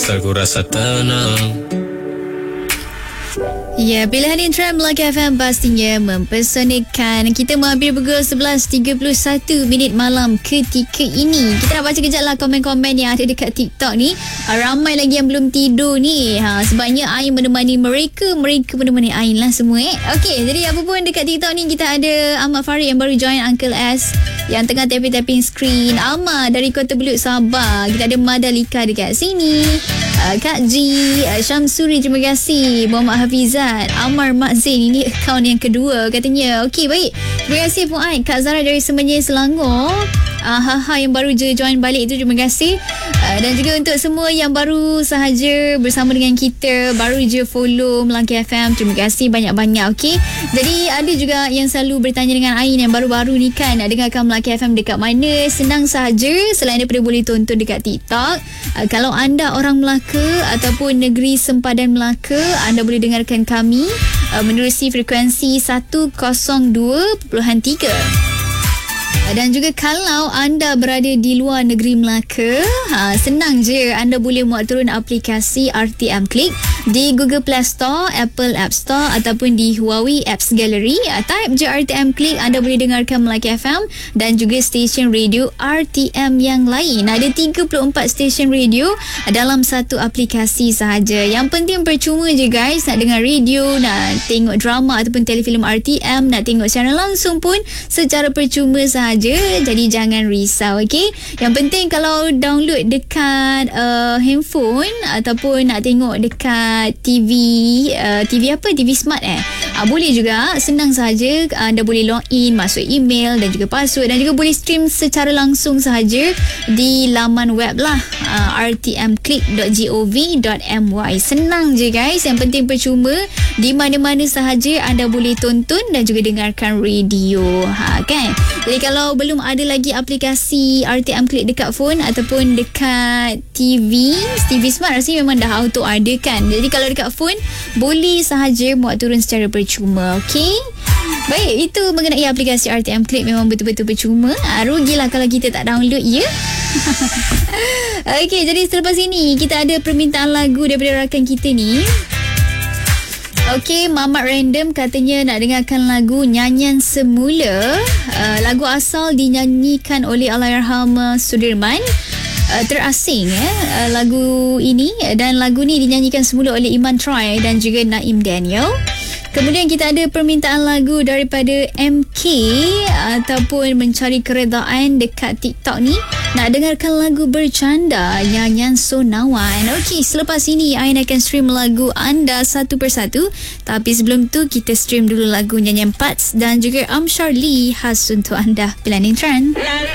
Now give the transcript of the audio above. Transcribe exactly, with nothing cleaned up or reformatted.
Asal ku rasa tenang. Ya, pilihan Intran Melaka F M pastinya mempesonakan. Kita menghampiri pukul sebelas tiga puluh satu minit malam ketika ini. Kita nak baca kejap lah komen-komen yang ada dekat TikTok ni. Ramai lagi yang belum tidur ni. Ha, sebabnya Ain menemani mereka, mereka menemani Ain lah semua eh. Okey, jadi apa pun dekat TikTok ni kita ada Ahmad Farid yang baru join, Uncle S yang tengah tapping-tapping screen, Ahmad dari Kota Belud, Sabah. Kita ada Madalika dekat sini, uh, Kak G, uh, Syamsuri, terima kasih, Muhammad Hafizat, Amar Mak Zain, ini akaun yang kedua katanya. Okey, baik, terima kasih Fuad. Kak Zara dari Semenyih, Selangor. Uh, ha-ha yang baru je join balik tu, terima kasih. Uh, dan juga untuk semua yang baru sahaja bersama dengan kita, baru je follow Melaka F M, terima kasih banyak-banyak. Okey, jadi ada juga yang selalu bertanya dengan Ain yang baru-baru ni kan, nak dengarkan Melaka F M dekat mana. Senang sahaja, selain daripada boleh tonton dekat TikTok, uh, kalau anda orang Melaka ataupun negeri sempadan Melaka, anda boleh dengarkan kami uh, menerusi frekuensi seratus dua perpuluhan tiga. Dan juga kalau anda berada di luar negeri Melaka, ha, senang je, anda boleh muat turun aplikasi R T M Click di Google Play Store, Apple App Store ataupun di Huawei Apps Gallery. Ha, type je R T M Click, anda boleh dengarkan Melaka F M dan juga stesen radio R T M yang lain. Ada tiga puluh empat stesen radio dalam satu aplikasi sahaja. Yang penting percuma je guys, nak dengar radio, nak tengok drama ataupun telefilm R T M, nak tengok secara langsung pun secara percuma sahaja. Jadi jangan risau, okey. Yang penting kalau download dekat uh, handphone ataupun nak tengok dekat T V, uh, T V apa? T V smart eh. Uh, boleh juga, senang sahaja. Anda boleh log in, masuk email dan juga password, dan juga boleh stream secara langsung sahaja di laman web lah, uh, r t m click dot gov dot m y. Senang je guys, yang penting percuma. Di mana-mana sahaja anda boleh tonton dan juga dengarkan radio, ha, kan? Jadi kalau belum ada lagi aplikasi R T M Click dekat phone ataupun dekat T V, T V Smart rasanya memang dah auto ada kan. Jadi kalau dekat phone, boleh sahaja muat turun secara percuma, okey? Baik, itu mengenai aplikasi R T M Click, memang betul-betul percuma. Ha, rugilah kalau kita tak download, ya? Okey, jadi selepas ini kita ada permintaan lagu daripada rakan kita ni. Okey, Mamat Random katanya nak dengarkan lagu Nyanyian Semula. Uh, lagu asal dinyanyikan oleh Allahyarham Sudirman. Uh, terasing eh uh, lagu ini, dan lagu ni dinyanyikan semula oleh Iman Troy dan juga Naim Daniel. Kemudian kita ada permintaan lagu daripada M K ataupun Mencari Keredaan dekat TikTok ni, nak dengarkan lagu Bercanda, Nyanyian Sonawan. Okey, selepas ini Ain akan stream lagu anda satu persatu. Tapi sebelum tu kita stream dulu lagu nyanyian Pats dan juga Amshar Lee khas untuk anda. Pilihan Intran.